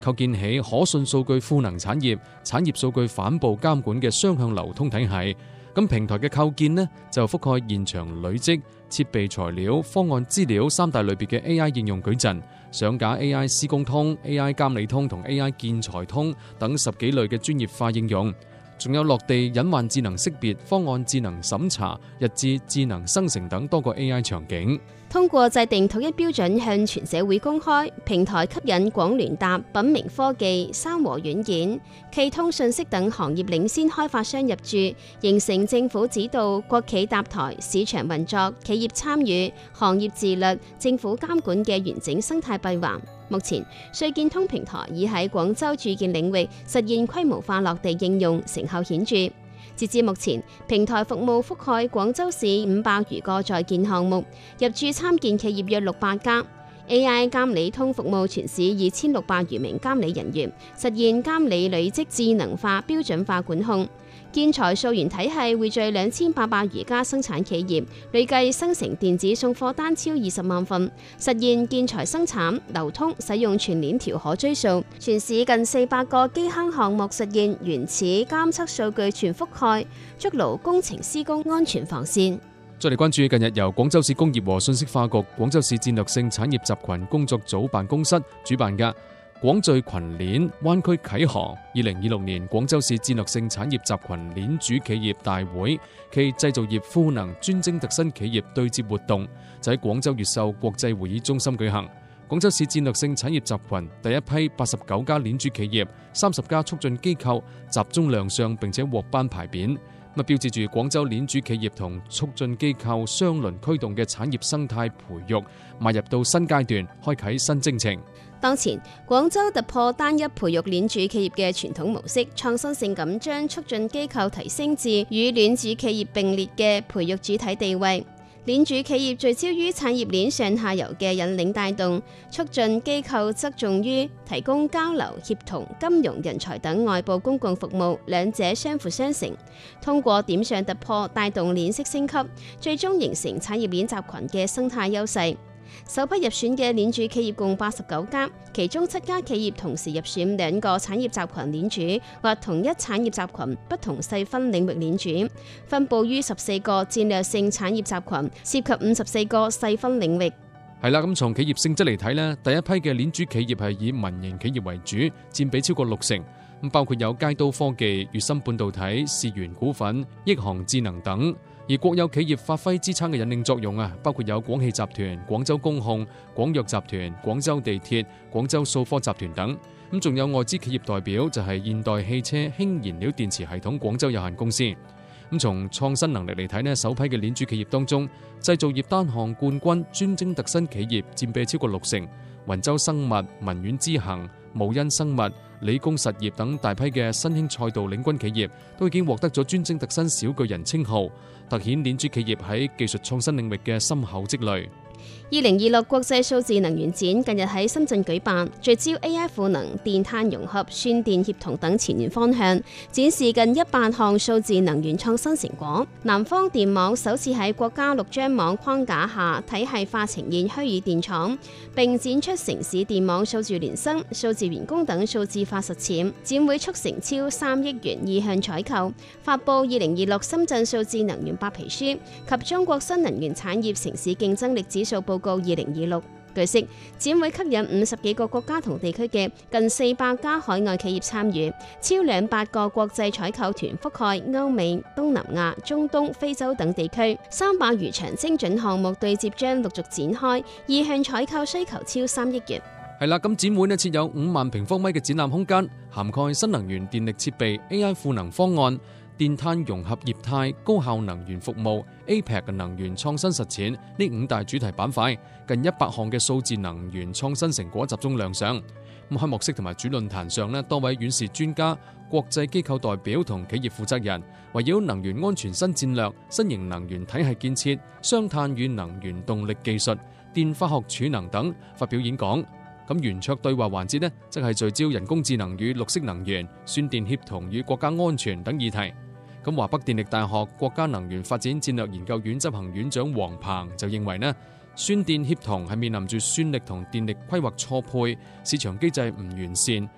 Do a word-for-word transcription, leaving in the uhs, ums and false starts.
構建起可信數據賦能產業、產業數據反哺監管嘅雙向流通體系。咁平台嘅構建呢，就覆蓋現場累積、設備材料、方案資料三大類別嘅 A I 應用矩陣，上架 A I 施工通、A I 監理通同 A I 建材通等十幾類嘅專業化應用。仲有落地隱患智能識別、方案智能審查、日誌智能生成等多個 A I 場景。 通過制定統一標準向全社會公開，平台吸引廣聯達、品明科技、三和軟件、企通信息等行業領先開發商入駐，形成政府指導、國企搭台、市場運作、企業參與、行業自律、政府監管嘅完整生態閉環。目前，稅建通平台已喺廣州住建領域實現規模化落地應用，成效顯著。截至目前，平台服務覆蓋廣州市五百餘個在建項目，入駐參建企業約六百家。A I 監理通服務全市二千六百餘名監理人員，實現監理累積智能化、標準化管控。建材溯源體系匯聚兩千八百餘家生產企業，累計生成電子送貨單超二十萬份，實現建材生產、流通、使用全鏈條可追溯。全市近四百個基坑項目實現原始監測數據全覆蓋，築牢工程施工安全防線。 再嚟關注近日由廣州市工業和信息化局、廣州市戰略性產業集群工作組辦公室主辦嘅廣聚群鏈灣區啟航二零二六年廣州市戰略性產業集群鏈主企業大會暨製造業賦能專精特新企業對接活動，就喺廣州越秀國際會議中心舉行。廣州市戰略性產業集群第一批八十九家鏈主企業、三十家促進機構集中亮相並且獲頒牌匾，咁標誌住廣州鏈主企業同促進機構雙輪驅動嘅產業生態培育邁入到新階段，開啟新征程。 當前，廣州突破單一培育鏈主企業嘅傳統模式，創新性咁將促進機構提升至與鏈主企業並列嘅培育主體地位。鏈主企業聚焦於產業鏈上下游嘅引領帶動，促進機構側重於提供交流、協同、金融、人才等外部公共服務，兩者相輔相成。通過點上突破，帶動鏈式升級，最終形成產業鏈集群嘅生態優勢。首批入選嘅鏈主企業共八十九家，其中七家企業同時入選兩個產業集群鏈主，或同一產業集群不同細分領域鏈主，分佈於十四個戰略性產業集群，涉及五十四個細分領域。 係啦，咁從企業性質嚟睇呢，第一批嘅鏈主企業係以民營企業為主，佔比超過六成，咁包括有佳都科技、粵芯半導體、視源股份、億航智能等。而國有企業發揮支撐嘅引領作用啊，包括有廣汽集團、廣州工控、廣藥集團、廣州地鐵、廣州數科集團等。咁仲有外資企業代表就係現代汽車氫燃料電池系統廣州有限公司。咁從創新能力嚟睇呢，首批嘅鏈主企業當中，製造業單項冠軍專精特新企業佔比超過六成，雲州生物、文苑之行、慕恩生物、理工實業等大批嘅新興賽道領軍企業都已經獲得咗專精特新小巨人稱號，凸顯鏈主企業喺技術創新領域嘅深厚積累。 二零二六國際數字能源展近日喺深圳舉辦，聚焦 A I 賦能、電碳融合、酸電協同等前沿方向，展示近一百項數字能源創新成果。南方電網首次喺國家六張網框架下體系化呈現虛擬電廠，並展出城市電網數字聯生、數字員工等數字化實踐。展會促成超三億元意向採購，發布二零二六深圳數字能源白皮書及中國新能源產業城市競爭力指數報告二零二六。據悉，展會吸引五十幾個國家同地區嘅近四百家海外企業參與，超兩百個國際採購團覆蓋歐美、東南亞、中東、非洲等地區，三百餘場精準項目對接將陸續展開，意向採購需求超三億元。 係啦，咁展會呢設有五萬平方米嘅展覽空間，涵蓋新能源電力設備、A I 賦能方案、電碳融合業態、高效能源服務、A P E C 能源創新實踐呢五大主題板塊，近一百項嘅數字能源創新成果集中亮相。咁開幕式同埋主論壇上呢，多位院士專家、國際機構代表同企業負責人，圍繞能源安全新戰略、新型能源體系建設、雙碳與能源動力技術、電化學儲能等發表演講。咁圓桌對話環節呢，則係聚焦人工智能與綠色能源、酸電協同與國家安全等議題。咁華北電力大學國家能源發展戰略研究院執行院長黃鵬就認為呢，酸電協同係面臨住酸力同電力規劃錯配、市場機制唔完善、